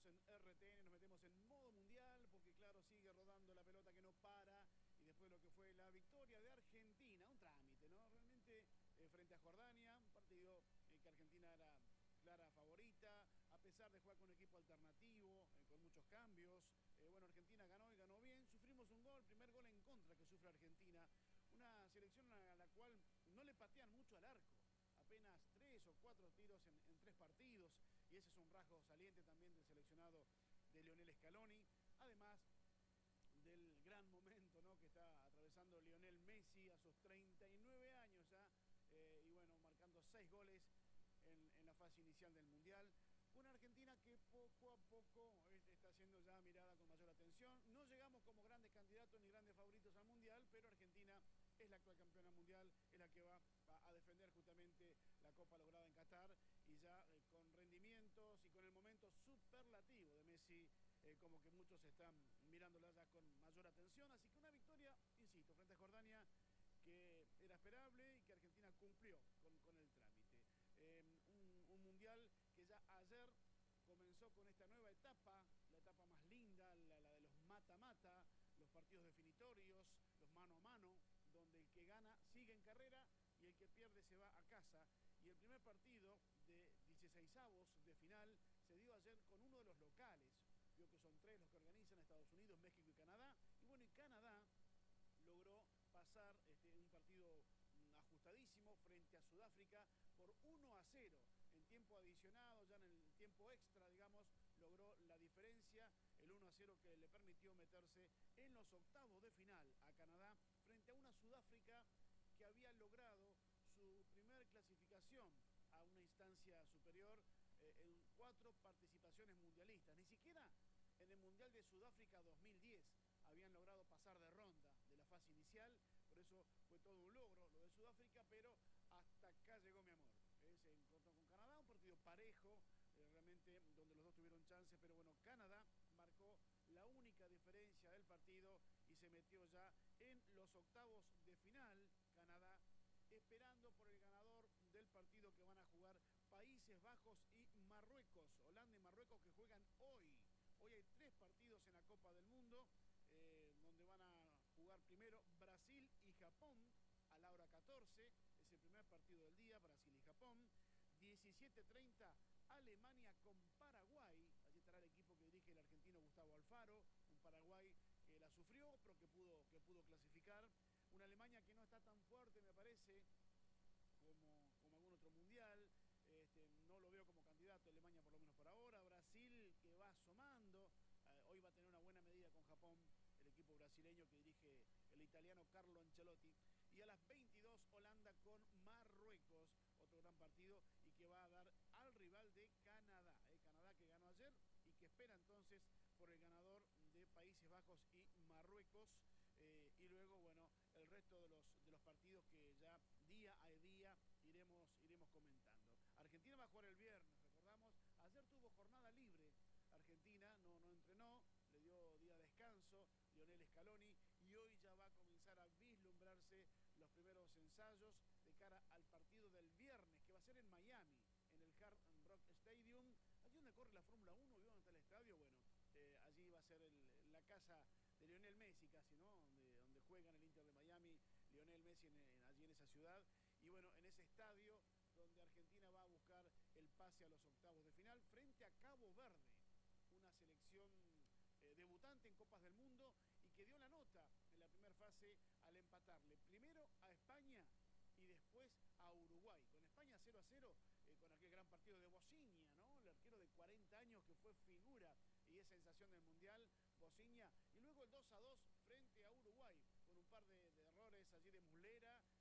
metemos en RTN, nos metemos en modo mundial, porque claro, sigue rodando la pelota que no para, y después lo que fue la victoria de Argentina, un trámite, ¿no? Realmente frente a Jordania, un partido que Argentina era clara favorita, a pesar de jugar con un equipo alternativo, con muchos cambios. Bueno, Argentina ganó y ganó bien, sufrimos un gol, primer gol en contra que sufre Argentina, una selección a la cual no le patean mucho al arco. Apenas 3 o 4 tiros en 3 partidos, y ese es un rasgo saliente también del seleccionado de Lionel Scaloni, además del gran momento, ¿no?, que está atravesando Lionel Messi a sus 39 años ya, y bueno, marcando 6 goles en la fase inicial del Mundial. Una Argentina que poco a poco está siendo ya mirada con mayor atención. No llegamos como grandes candidatos ni grandes favoritos al Mundial, pero Argentina es la actual campeona mundial, es la que va a defender justamente la Copa lograda en Qatar, y ya con rendimientos y con el momento superlativo de Messi, como que muchos están mirándola ya con mayor atención. Así que una victoria, insisto, frente a Jordania, que era esperable y que Argentina cumplió con el trámite. Un mundial que ya ayer comenzó con esta nueva etapa, la etapa más linda, la de los mata-mata, los partidos definitorios, los mano a mano, donde el que gana sigue en carrera y el que pierde se va a casa. Y el primer partido de 16avos de final se dio ayer con uno de los locales. Vio que son 3 los que organizan, Estados Unidos, México y Canadá. Y bueno, y Canadá logró pasar un partido ajustadísimo frente a Sudáfrica por 1-0 en tiempo adicionado, ya en el tiempo extra, digamos, logró la diferencia, el 1-0 que le permitió meterse en los octavos de final a Canadá frente a una Sudáfrica que había logrado su primer clasificación a una instancia superior en 4 participaciones mundialistas. Ni siquiera en el Mundial de Sudáfrica 2010 habían logrado pasar de ronda de la fase inicial, por eso fue todo un logro lo de Sudáfrica, pero hasta acá llegó mi amor. Se encontró con Canadá, un partido parejo, realmente donde los dos tuvieron chance, pero bueno, Canadá marcó la única diferencia del partido y se metió ya en los octavos de final. Canadá esperando por el ganador del partido que van a jugar Países Bajos y Marruecos, Holanda y Marruecos, que juegan hoy. Hoy hay 3 partidos en la Copa del Mundo, donde van a jugar primero Brasil y Japón a la hora 14, es el primer partido del día, Brasil y Japón. 17:30, Alemania con Paraguay, allí estará el equipo que dirige el argentino Gustavo Alfaro, un Paraguay que la sufrió, pero que pudo clasificar. Una Alemania que no está tan fuerte, me parece, como algún otro mundial. No lo veo como candidato Alemania, por lo menos por ahora. Brasil, que va asomando, hoy va a tener una buena medida con Japón, el equipo brasileño que dirige el italiano Carlo Ancelotti. Y a las 22, Holanda con Marruecos, otro gran partido, y que va a dar al rival de Canadá. Canadá que ganó ayer y que espera entonces por el ganador de Países Bajos y Marruecos. Y luego, bueno, el resto de los partidos que ya día a día iremos comentando. Argentina va a jugar el viernes, recordamos, ayer tuvo jornada libre. Argentina no entrenó, le dio día de descanso Lionel Scaloni, y hoy ya va a comenzar a vislumbrarse los primeros ensayos de cara al partido del viernes, que va a ser en Miami, en el Hard Rock Stadium, allí donde corre la Fórmula 1, ¿vio dónde está el estadio? Bueno, allí va a ser la casa de Lionel Messi casi, ¿no? Donde juega en el Inter de Miami Lionel Messi allí en esa ciudad, y bueno, en ese estadio donde Argentina va a buscar el pase a los octavos de final frente a Cabo Verde, una selección debutante en Copas del Mundo y que dio la nota en la primera fase al empatarle primero a España y después a Uruguay. Con España 0-0, con aquel gran partido de Bosinha, ¿no? El arquero de 40 años que fue figura y es sensación del Mundial, Bosinha. Y luego el 2-2 frente a Uruguay, con un par de errores allí de Muslera